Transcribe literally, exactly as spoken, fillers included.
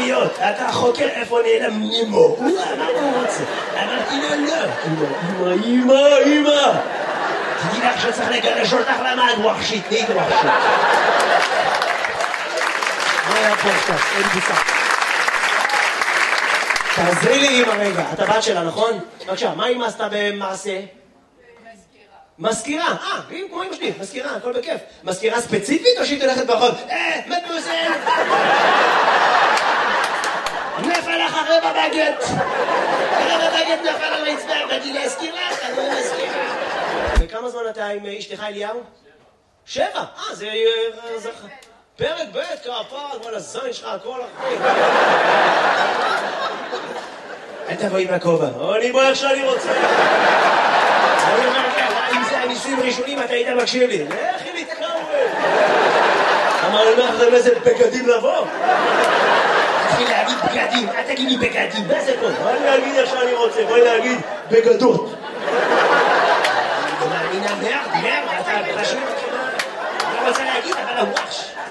להיות, אתה חוקר איפה נעלם נימו. מה הוא רוצה? אמרתי לו לא. אמא, אמא, אמא. תדעי לך שצריך לגרש אותך למען ווחשית, נהיית ווחשית. מה היה פה עכשיו? אין בוסה. תעזרי לי אמא רגע, את הבת שלה, נכון? בבקשה, מה אמא עשתה במעשה? מזכירה, אה, כמו אמא שלי, מזכירה, הכל בכיף. מזכירה ספציפית או שהיא תלכת ברחוב? אה, מדמוזל! נפל לך רבע בגט! רבע בגט נפל על הרצפה, באתי להזכיר לך, אני לא מזכירה. וכמה זמן אתה עם אשתך אליהו? שבע, אה, זה... פרק ב' כפר, כל הזין שלך, הכל אחרי. אל תבואי מהכובע, אני בוא איך שאני רוצה. אני אומר ככה, אם זה הניסויים ראשונים, אתה היית מקשיב לי. לכי להתקרב. אמר לי, מה זה איזה בגדים לבוא? תתחיל להגיד בגדים, אל תגיד לי בגדים, מה זה פה? בואי להגיד איך שאני רוצה, בואי להגיד בגדות. אני מאמינה מרד, מרד, אתה פשוט... אני רוצה להגיד, אבל הוואש.